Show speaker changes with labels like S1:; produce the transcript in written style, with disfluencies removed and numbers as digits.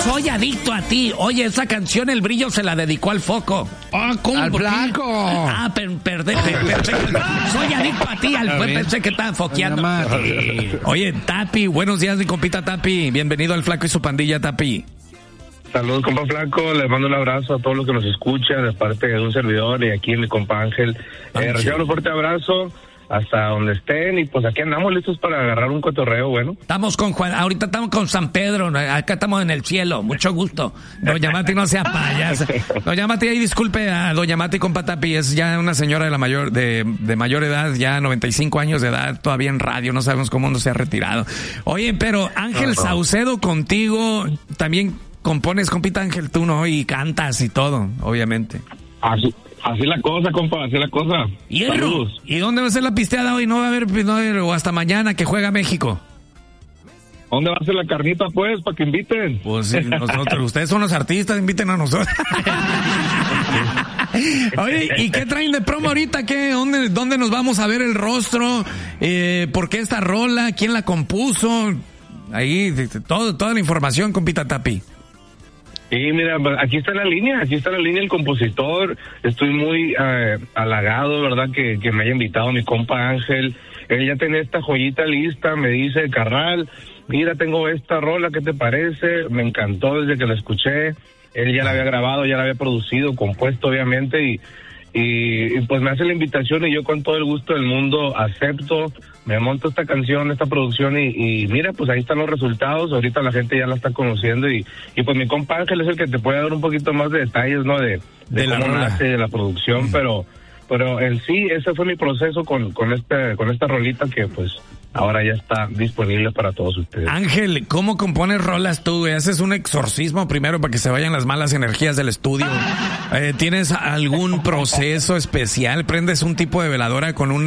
S1: Soy adicto a ti. Oye, esa canción El Brillo se la dedicó al Foco.
S2: ¿Cómo?
S3: ¡Al Blanco!
S1: Perdón. Soy adicto a ti, pensé que estaba foqueando. Oye, Tapi, buenos días, mi compita Tapi. Bienvenido al Flaco y su pandilla, Tapi.
S4: Saludos, compa Flaco. Les mando un abrazo a todos los que nos escuchan de parte de un servidor y aquí mi compa Ángel. Reciban un fuerte abrazo hasta donde estén y pues aquí andamos listos para agarrar un cotorreo, bueno.
S1: Estamos con Juan, ahorita estamos con San Pedro, acá estamos en el cielo, mucho gusto. Doña Mati, no sea payasa. Doña Mati, ahí disculpe a Doña Mati, compa Tapi, es ya una señora de mayor edad, ya 95 años de edad, todavía en radio, no sabemos cómo no se ha retirado. Oye, pero Ángel Saucedo contigo, también compones, compita Ángel, tú, ¿no? Y cantas y todo, obviamente.
S4: Así la cosa, compa, así la cosa.
S1: Saludos. ¿Y dónde va a ser la pisteada hoy? ¿No va a haber, o hasta mañana que juega México?
S4: ¿Dónde va a ser la carnita, pues, para que inviten?
S1: Pues nosotros, ustedes son los artistas, inviten a nosotros. Oye, ¿y qué traen de promo ahorita? ¿Dónde nos vamos a ver el rostro? ¿Por qué esta rola? ¿Quién la compuso? Ahí, toda la información, compita Tapi.
S4: Sí, mira, aquí está la línea el compositor. Estoy muy halagado, ¿verdad? Que me haya invitado mi compa Ángel. Él ya tenía esta joyita lista, me dice, carnal, mira, tengo esta rola, ¿qué te parece? Me encantó desde que la escuché. Él ya la había grabado, ya la había producido, compuesto, obviamente, y pues me hace la invitación y yo con todo el gusto del mundo acepto. Me monto esta canción, esta producción y mira, pues ahí están los resultados. Ahorita la gente ya la está conociendo y pues mi compa Ángel es el que te puede dar un poquito más de detalles, ¿no? De cómo nace, de la producción, pero en sí, ese fue mi proceso con esta rolita que pues ahora ya está disponible para todos ustedes.
S1: Ángel, ¿cómo compones rolas tú? ¿Haces un exorcismo primero para que se vayan las malas energías del estudio? ¿Tienes algún proceso especial? ¿Prendes un tipo de veladora con un